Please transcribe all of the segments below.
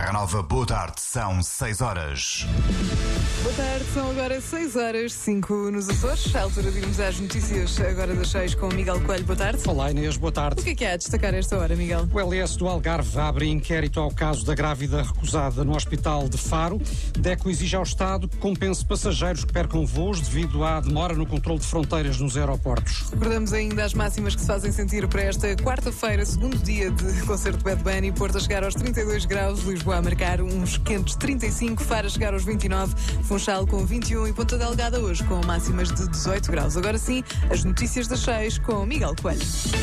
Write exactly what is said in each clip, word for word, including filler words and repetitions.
Terra Nova, boa tarde, são seis horas. Boa tarde, são agora seis horas, cinco nos Açores. À altura de irmos às notícias agora das seis com o Miguel Coelho. Boa tarde. Olá Inês, boa tarde. O que é que há a destacar esta hora, Miguel? O L S do Algarve abre inquérito ao caso da grávida recusada no hospital de Faro. DECO exige ao Estado que compense passageiros que percam voos devido à demora no controle de fronteiras nos aeroportos. Recordamos ainda as máximas que se fazem sentir para esta quarta-feira, segundo dia de concerto de Bad Bunny. Porto a chegar aos trinta e dois graus, Lisboa a marcar uns quentes trinta e cinco, Faro a chegar aos vinte e nove, Funchal com vinte e um e Ponta Delgada hoje com máximas de dezoito graus. Agora sim, as notícias das seis com Miguel Coelho.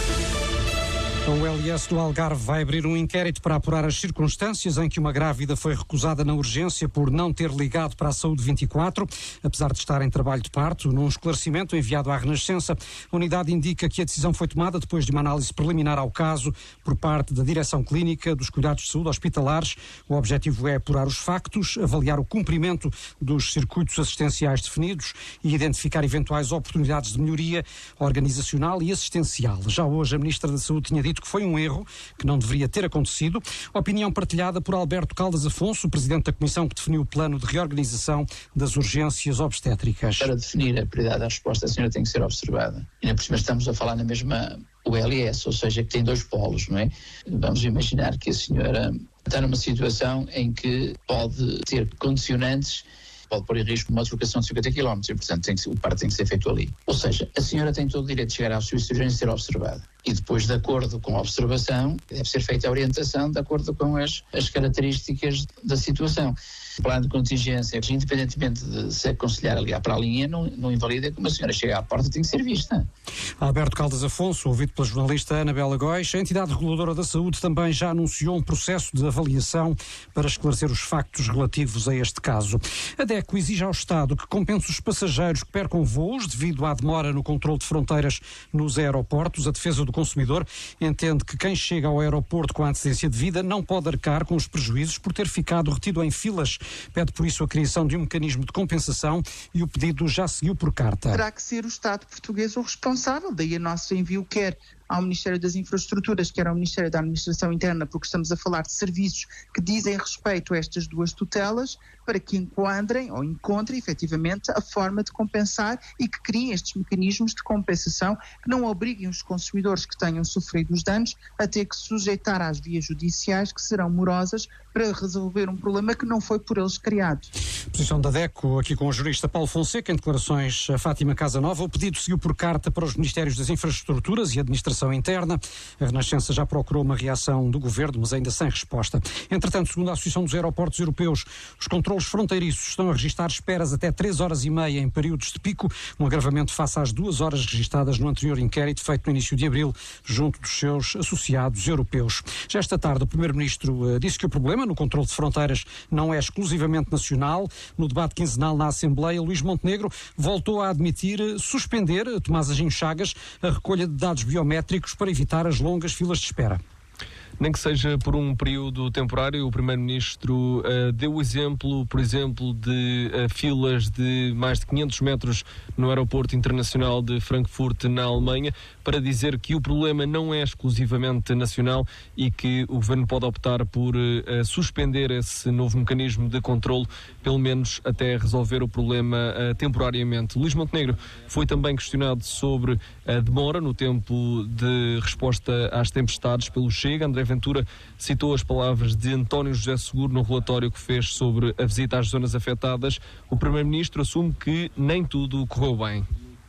O L S do Algarve vai abrir um inquérito para apurar as circunstâncias em que uma grávida foi recusada na urgência por não ter ligado para a Saúde vinte e quatro, apesar de estar em trabalho de parto. Num esclarecimento enviado à Renascença, a unidade indica que a decisão foi tomada depois de uma análise preliminar ao caso por parte da Direção Clínica dos Cuidados de Saúde Hospitalares. O objetivo é apurar os factos, avaliar o cumprimento dos circuitos assistenciais definidos e identificar eventuais oportunidades de melhoria organizacional e assistencial. Já hoje a Ministra da Saúde tinha dito que foi um erro, que não deveria ter acontecido. Opinião partilhada por Alberto Caldas Afonso, o Presidente da Comissão que definiu o plano de reorganização das urgências obstétricas. Para definir a prioridade da resposta, a senhora tem que ser observada. E na por cima estamos a falar na mesma O L S, ou seja, que tem dois polos, não é? Vamos imaginar que a senhora está numa situação em que pode ter condicionantes, pode pôr em risco uma deslocação de cinquenta quilómetros e, portanto, tem que, o parto tem que ser feito ali. Ou seja, a senhora tem todo o direito de chegar ao serviço de urgência e ser observada. E depois, de acordo com a observação, deve ser feita a orientação de acordo com as, as características da situação. O plano de contingência, independentemente de se aconselhar a ligar para a linha, não, não invalida que uma senhora chega à porta tem que ser vista. Alberto Caldas Afonso, ouvido pela jornalista Anabela Góis, a entidade reguladora da saúde também já anunciou um processo de avaliação para esclarecer os factos relativos a este caso. A DECO exige ao Estado que compense os passageiros que percam voos devido à demora no controle de fronteiras nos aeroportos. A defesa do consumidor entende que quem chega ao aeroporto com antecedência devida não pode arcar com os prejuízos por ter ficado retido em filas. Pede por isso a criação de um mecanismo de compensação e o pedido já seguiu por carta. Terá que ser o Estado português o responsável, daí o nosso envio quer ao Ministério das Infraestruturas, quer ao Ministério da Administração Interna, porque estamos a falar de serviços que dizem respeito a estas duas tutelas, para que enquadrem ou encontrem efetivamente a forma de compensar e que criem estes mecanismos de compensação que não obriguem os consumidores que tenham sofrido os danos a ter que se sujeitar às vias judiciais que serão morosas para resolver um problema que não foi por eles criado. Posição da DECO aqui com o jurista Paulo Fonseca, em declarações a Fátima Casanova. O pedido seguiu por carta para os Ministérios das Infraestruturas e Administração Interna. A Renascença já procurou uma reação do Governo, mas ainda sem resposta. Entretanto, segundo a Associação dos Aeroportos Europeus, os controlos fronteiriços estão a registrar esperas até três horas e meia em períodos de pico, um agravamento face às duas horas registadas no anterior inquérito feito no início de abril, junto dos seus associados europeus. Já esta tarde, o Primeiro-Ministro uh, disse que o problema no controle de fronteiras não é exclusivamente nacional. No debate quinzenal na Assembleia, Luís Montenegro voltou a admitir uh, suspender, uh, Tomás Agim Chagas, a recolha de dados biométricos para evitar as longas filas de espera. Nem que seja por um período temporário, o Primeiro-Ministro uh, deu o exemplo, por exemplo, de uh, filas de mais de quinhentos metros no Aeroporto Internacional de Frankfurt, na Alemanha, para dizer que o problema não é exclusivamente nacional e que o Governo pode optar por uh, suspender esse novo mecanismo de controle, pelo menos até resolver o problema uh, temporariamente. Luís Montenegro foi também questionado sobre a demora no tempo de resposta às tempestades pelo Chega. André Ventura citou as palavras de António José Seguro no relatório que fez sobre a visita às zonas afetadas. O Primeiro-Ministro assume que nem tudo correu bem.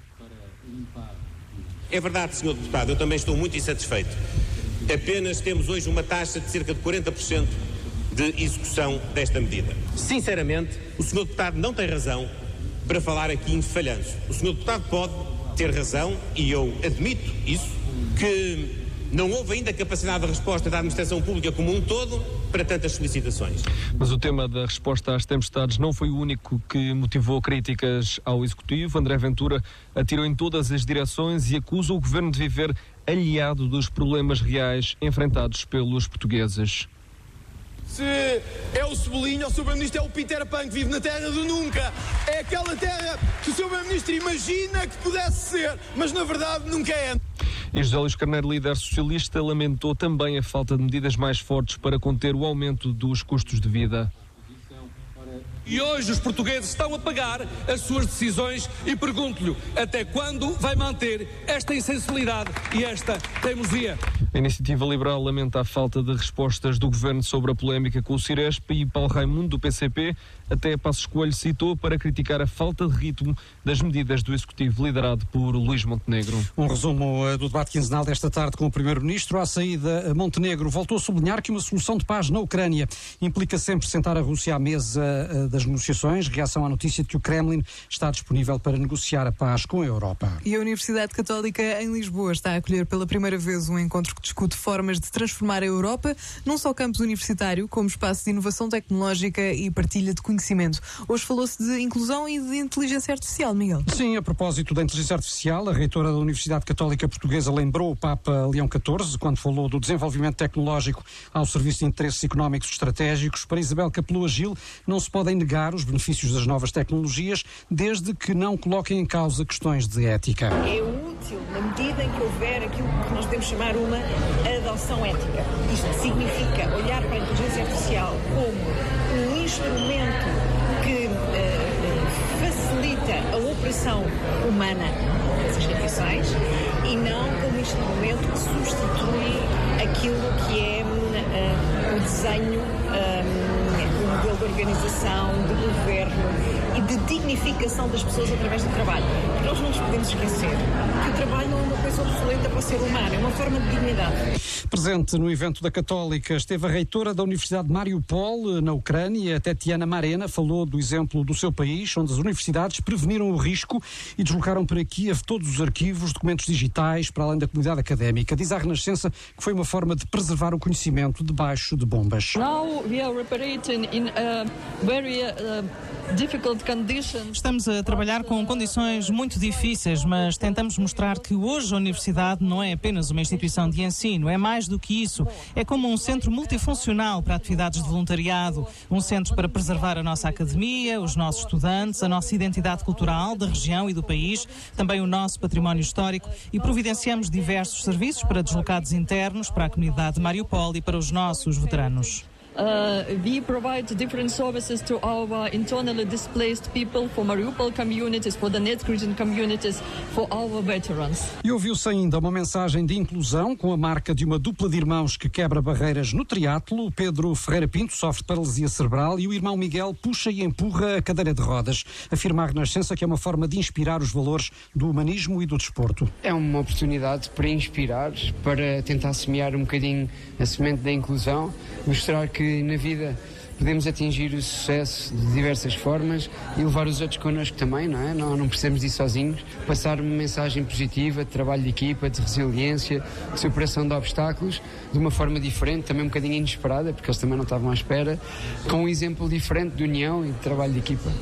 É verdade, senhor Deputado, eu também estou muito insatisfeito. Apenas temos hoje uma taxa de cerca de quarenta por cento de execução desta medida. Sinceramente, o senhor Deputado não tem razão para falar aqui em falhanço. O senhor Deputado pode ter razão, e eu admito isso, que não houve ainda capacidade de resposta da administração pública como um todo para tantas solicitações. Mas o tema da resposta às tempestades não foi o único que motivou críticas ao Executivo. André Ventura atirou em todas as direções e acusa o Governo de viver aliado dos problemas reais enfrentados pelos portugueses. Se é o Cebolinha, o seu Primeiro-Ministro é o Peter Pan que vive na terra do nunca. É aquela terra que o seu Primeiro-Ministro imagina que pudesse ser, mas na verdade nunca é. E José Luís Carneiro, líder socialista, lamentou também a falta de medidas mais fortes para conter o aumento dos custos de vida. E hoje os portugueses estão a pagar as suas decisões e pergunto-lhe até quando vai manter esta insensibilidade e esta teimosia. A Iniciativa Liberal lamenta a falta de respostas do Governo sobre a polémica com o Ciresp e Paulo Raimundo, do P C P, até Passos Coelho citou para criticar a falta de ritmo das medidas do Executivo liderado por Luís Montenegro. Um resumo uh, do debate quinzenal desta tarde com o Primeiro-Ministro. À saída, Montenegro voltou a sublinhar que uma solução de paz na Ucrânia implica sempre sentar a Rússia à mesa uh, das negociações, reação à notícia de que o Kremlin está disponível para negociar a paz com a Europa. E a Universidade Católica em Lisboa está a acolher pela primeira vez um encontro que discute formas de transformar a Europa num só campus universitário, como espaço de inovação tecnológica e partilha de conhecimento. Hoje falou-se de inclusão e de inteligência artificial, Miguel. Sim, a propósito da inteligência artificial, a reitora da Universidade Católica Portuguesa lembrou o Papa Leão catorze quando falou do desenvolvimento tecnológico ao serviço de interesses económicos estratégicos. Para Isabel Capelua Gil, não se podem negar os benefícios das novas tecnologias, desde que não coloquem em causa questões de ética. É útil na medida em que houver aquilo que nós podemos chamar uma adoção ética. Isto significa olhar para a inteligência artificial como um instrumento que uh, facilita a operação humana dessas situações e não como um instrumento que substitui aquilo que é uh, o desenho, um, o modelo de organização, de governo e de dignificação das pessoas através do trabalho. Porque nós não nos podemos esquecer que o trabalho não é uma coisa obsoleta para o ser humano, é uma forma de dignidade. Presente no evento da Católica esteve a reitora da Universidade de Mariupol, na Ucrânia, Tetiana Marena, falou do exemplo do seu país, onde as universidades preveniram o risco e deslocaram para Kiev todos os arquivos, documentos digitais, para além da comunidade académica. Diz à Renascença que foi uma forma de preservar o conhecimento debaixo de bombas. Now we are operating in a very uh, difficult conditions. Estamos a trabalhar com condições muito difíceis, mas tentamos mostrar que hoje a universidade não é apenas uma instituição de ensino, é mais do que isso. É como um centro multifuncional para atividades de voluntariado, um centro para preservar a nossa academia, os nossos estudantes, a nossa identidade cultural da região e do país, também o nosso património histórico, e providenciamos diversos serviços para deslocados internos, para a comunidade de Mariupol e para os nossos veteranos. Uh, we provide different services to our internally displaced people, for Mariupol communities, for the Donetsk region communities, for our veterans. E ouviu-se ainda uma mensagem de inclusão com a marca de uma dupla de irmãos que quebra barreiras no triatlo. O Pedro Ferreira Pinto sofre de paralisia cerebral e o irmão Miguel puxa e empurra a cadeira de rodas. Afirma a Renascença que é uma forma de inspirar os valores do humanismo e do desporto. É uma oportunidade para inspirar, para tentar semear um bocadinho a semente da inclusão, mostrar que que na vida podemos atingir o sucesso de diversas formas e levar os outros connosco também, não é? Não, não precisamos disso sozinhos. Passar uma mensagem positiva de trabalho de equipa, de resiliência, de superação de obstáculos, de uma forma diferente, também um bocadinho inesperada, porque eles também não estavam à espera, com um exemplo diferente de união e de trabalho de equipa.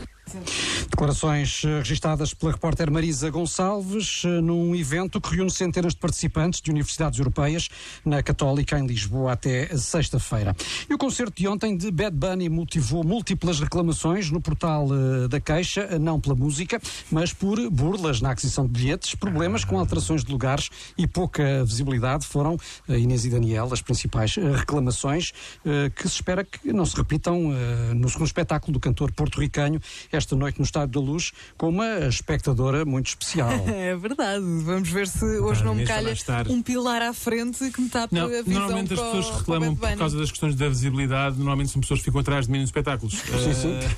Declarações registadas pela repórter Marisa Gonçalves num evento que reúne centenas de participantes de universidades europeias na Católica em Lisboa até sexta-feira. E o concerto de ontem de Bad Bunny motivou múltiplas reclamações no portal uh, da queixa, não pela música, mas por burlas na aquisição de bilhetes, problemas com alterações de lugares e pouca visibilidade. Foram uh, Inês e Daniel as principais uh, reclamações uh, que se espera que não se repitam uh, no segundo espetáculo do cantor porto-ricanho esta noite no Estádio da Luz, com uma espectadora muito especial. É verdade. Vamos ver se hoje ah, não me calha um pilar à frente que me tape não, a visão. Normalmente as pessoas que reclamam por causa das questões da visibilidade, normalmente são pessoas que ficam atrás de mim nos espetáculos. Sim,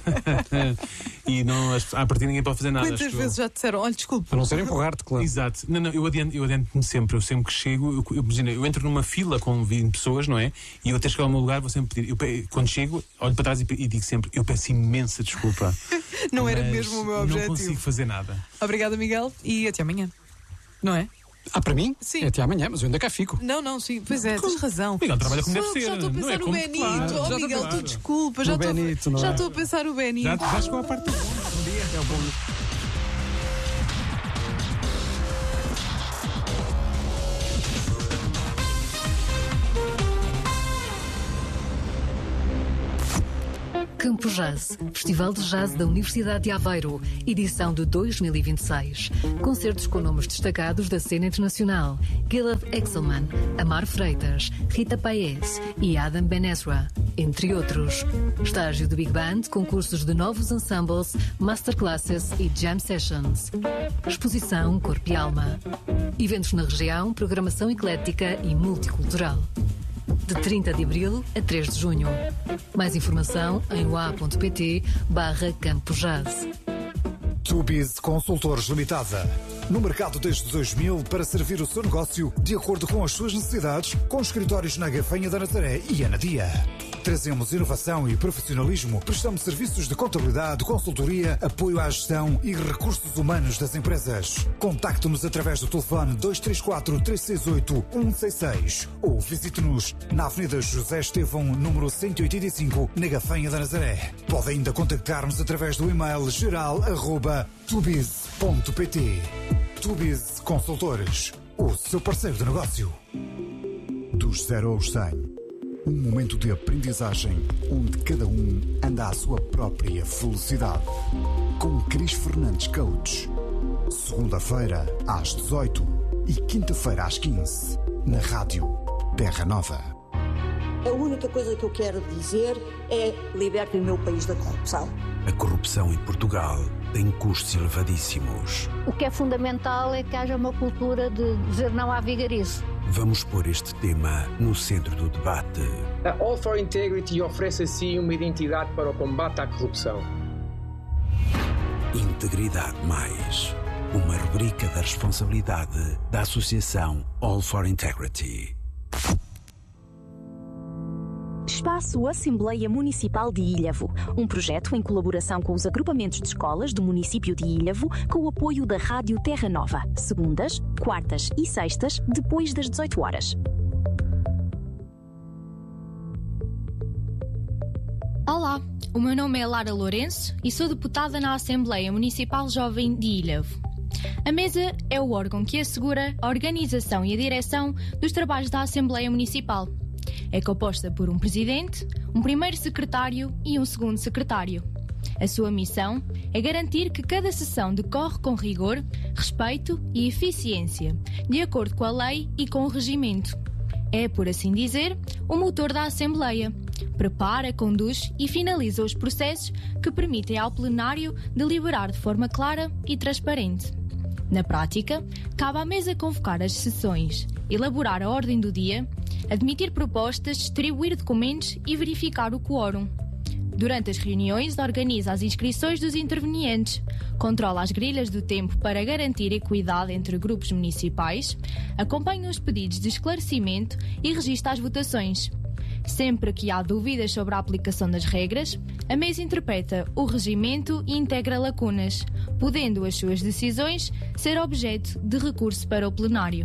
sim. E não, a partir ninguém pode fazer nada. Quantas vezes já te disseram, olha, desculpa. Para não ser empurrar-te, claro. Exato. Não, não, eu adianto-me eu adianto sempre. Eu sempre que chego, eu, eu, imagina, eu entro numa fila com vinte pessoas, não é? E eu até chegar ao meu lugar vou sempre pedir. Eu, quando chego, olho para trás e, e digo sempre, eu peço imensa desculpa. Não era mesmo o meu objetivo. Não consigo fazer nada. Obrigada, Miguel, e até amanhã. Não é? Ah, para mim? Sim. É até amanhã, mas eu ainda cá fico. Não, não, sim. Pois é, tens razão. Miguel trabalha como deve Só, ser. Já estou a pensar é no Benito. Claro. Oh, Miguel, tu desculpa. Já estou Benito, já é? estou a pensar no Benito. Já, já chegou à parte do bom. Bom dia. É o bom. Campo Jazz, Festival de Jazz da Universidade de Aveiro, edição de dois mil e vinte e seis. Concertos com nomes destacados da cena internacional: Gilad Exelman, Amar Freitas, Rita Paez e Adam Ben Ezra, entre outros. Estágio do Big Band, concursos de novos ensembles, masterclasses e jam sessions. Exposição Corpo e Alma. Eventos na região, programação eclética e multicultural. De trinta de abril a três de junho. Mais informação em ua.pt barra Campo Jazz. Tubiz Consultores Limitada. No mercado desde dois mil para servir o seu negócio de acordo com as suas necessidades, com escritórios na Gafanha da Nazaré e Anadia. Trazemos inovação e profissionalismo, prestamos serviços de contabilidade, consultoria, apoio à gestão e recursos humanos das empresas. Contacte-nos através do telefone dois três quatro, três seis oito, um seis seis ou visite-nos na Avenida José Estevão, número cento e oitenta e cinco, na Gafanha da Nazaré. Pode ainda contactar-nos através do e-mail geral arroba tubiz ponto pt. Tubiz Consultores, o seu parceiro de negócio. Dos zero aos cem. Um momento de aprendizagem onde cada um anda à sua própria velocidade. Com Cris Fernandes Coach. Segunda-feira às dezoito e quinta-feira às quinze. Na rádio Terra Nova. A única coisa que eu quero dizer é: libertem o meu país da corrupção. A corrupção em Portugal tem custos elevadíssimos. O que é fundamental é que haja uma cultura de dizer não à vigarice. Vamos pôr este tema no centro do debate. A All for Integrity oferece assim uma identidade para o combate à corrupção. Integridade Mais, uma rubrica da responsabilidade da Associação All for Integrity. Espaço Assembleia Municipal de Ilhavo, um projeto em colaboração com os agrupamentos de escolas do município de Ilhavo, com o apoio da Rádio Terra Nova, segundas, quartas e sextas, depois das dezoito horas. Olá, o meu nome é Lara Lourenço e sou deputada na Assembleia Municipal Jovem de Ilhavo. A mesa é o órgão que assegura a organização e a direção dos trabalhos da Assembleia Municipal. É composta por um presidente, um primeiro secretário e um segundo secretário. A sua missão é garantir que cada sessão decorre com rigor, respeito e eficiência, de acordo com a lei e com o regimento. É, por assim dizer, o motor da Assembleia. Prepara, conduz e finaliza os processos que permitem ao plenário deliberar de forma clara e transparente. Na prática, cabe à mesa convocar as sessões, elaborar a ordem do dia, admitir propostas, distribuir documentos e verificar o quórum. Durante as reuniões, organiza as inscrições dos intervenientes, controla as grelhas do tempo para garantir equidade entre grupos municipais, acompanha os pedidos de esclarecimento e registra as votações. Sempre que há dúvidas sobre a aplicação das regras, a mesa interpreta o regimento e integra lacunas, podendo as suas decisões ser objeto de recurso para o plenário.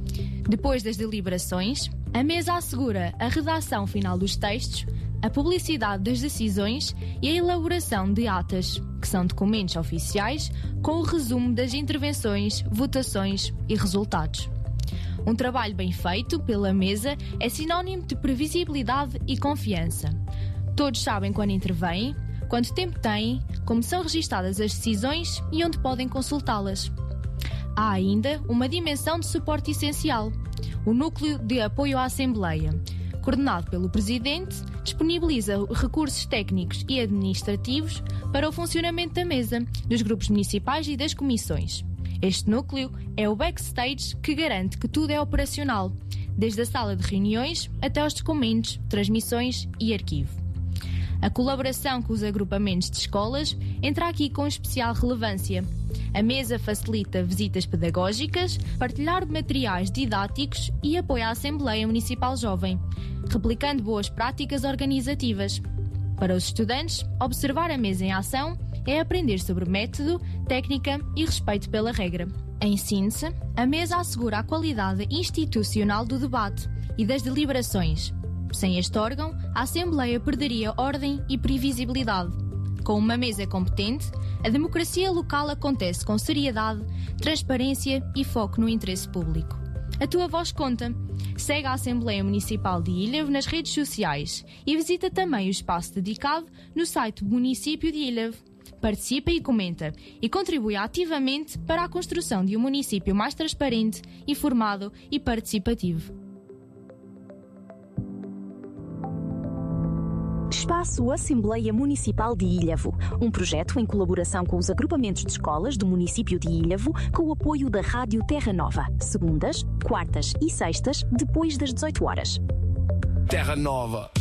Depois das deliberações, a mesa assegura a redação final dos textos, a publicidade das decisões e a elaboração de atas, que são documentos oficiais com o resumo das intervenções, votações e resultados. Um trabalho bem feito pela mesa é sinónimo de previsibilidade e confiança. Todos sabem quando intervêm, quanto tempo têm, como são registadas as decisões e onde podem consultá-las. Há ainda uma dimensão de suporte essencial, o Núcleo de Apoio à Assembleia. Coordenado pelo Presidente, disponibiliza recursos técnicos e administrativos para o funcionamento da mesa, dos grupos municipais e das comissões. Este núcleo é o backstage que garante que tudo é operacional, desde a sala de reuniões até aos documentos, transmissões e arquivo. A colaboração com os agrupamentos de escolas entra aqui com especial relevância. A mesa facilita visitas pedagógicas, partilhar materiais didáticos e apoia a Assembleia Municipal Jovem, replicando boas práticas organizativas. Para os estudantes, observar a mesa em ação é aprender sobre método, técnica e respeito pela regra. Em síntese, a mesa assegura a qualidade institucional do debate e das deliberações. Sem este órgão, a Assembleia perderia ordem e previsibilidade. Com uma mesa competente, a democracia local acontece com seriedade, transparência e foco no interesse público. A tua voz conta. Segue a Assembleia Municipal de Ilhavo nas redes sociais e visita também o espaço dedicado no site do município de Ilhavo. Participa e comenta e contribui ativamente para a construção de um município mais transparente, informado e participativo. Espaço Assembleia Municipal de Ilhavo, um projeto em colaboração com os agrupamentos de escolas do município de Ilhavo, com o apoio da Rádio Terra Nova, segundas, quartas e sextas, depois das dezoito horas. Terra Nova.